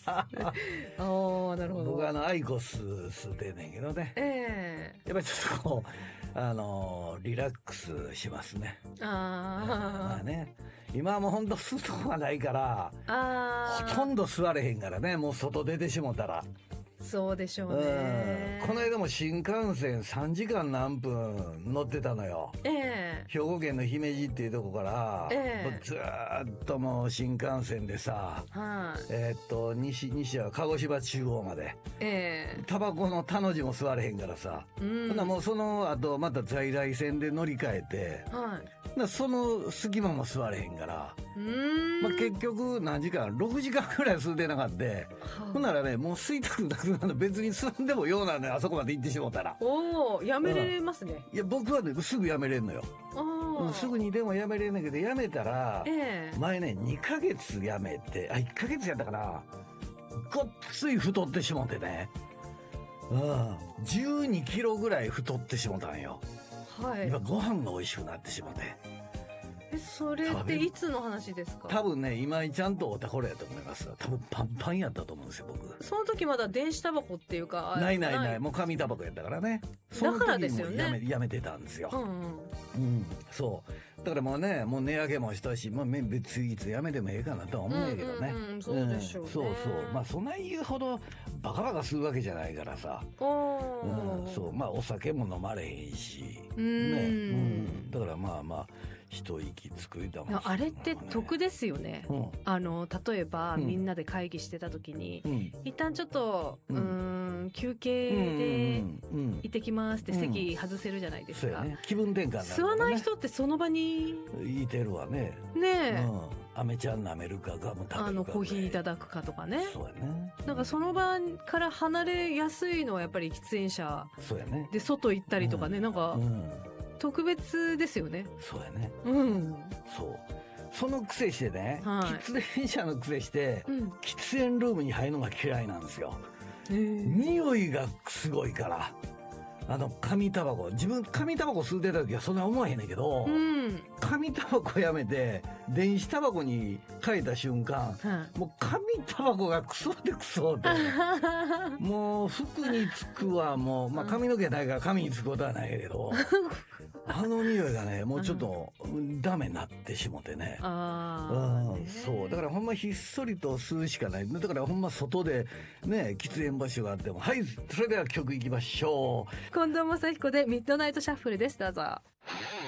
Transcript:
おー、なるほど。 僕はアイコス吸ってんねんけどね。やっぱりちょっとこうリラックスしますね。まあね、今はもうほんと吸うとこがないからほとんど吸われへんからね。もう外出てしもたら。 そうでしょうね。 この間も新幹線3時間何分乗ってたのよ。兵庫県の姫路っていうとこから、ずーっともう新幹線でさ、西は鹿児島中央まで、タバコの他の字も吸われへんからさ、ほんなもうその後また在来線で乗り換えて、その隙間も吸われへんから、結局何時間6時間ぐらい吸うてなかった。ほんならね、もう吸いたくなくなる。別に吸んでもようなのよ、あそこまで行ってしもたら。 やめれますね。 いや僕はねすぐやめれんのよ。すぐにでもやめれんねんけど、やめたら、前ね2ヶ月やめて、1ヶ月やったかな、ごっつい太ってしもてね、12キロぐらい太ってしもたんよ。今ご飯が美味しくなってしもて。 それっていつの話ですか？ 多分ね、今井ちゃんとおたころやと思います。多分パンパンやったと思うんですよ、僕。 その時まだ電子タバコっていうか。 ない、もう紙タバコやったからね。 だからですよね。 その時にもやめてたんですよ。そうだからもうね、もう値上げもしたし、別にいつやめてもええかなとは思うんやけどね。 そうでしょうね。 まあそんな言うほどバカバカするわけじゃないからさ。お酒も飲まれへんしね。だからまあ一息つくいたもん。 あれって得ですよね。例えばみんなで会議してた時に、一旦ちょっと休憩で行ってきますって席外せるじゃないですか。 気分転換になる。 吸わない人ってその場にいてるわね。アメちゃん舐めるかガム食べるか、 コーヒーいただくかとかね。 そうやね。 なんかその場から離れやすいのはやっぱり喫煙者で外行ったりとかね、なんか特別ですよね。 そうやね。その癖してね、喫煙者の癖して、喫煙ルームに入るのが嫌いなんですよ。匂いがすごいから。紙タバコ、自分紙タバコ吸うてた時はそんな思わへんねんけど、紙タバコやめて電子タバコに変えた瞬間、もう紙タバコがクソでクソでもう服につくわ。もう髪の毛ないから髪につくことはないけど匂いがね、もうちょっとダメになってしもてね。そうだからほんまひっそりと吸うしかない。だからほんま外でね、喫煙場所があっても。はい、それでは曲いきましょう。 近藤真彦でミッドナイトシャッフルです。どうぞ。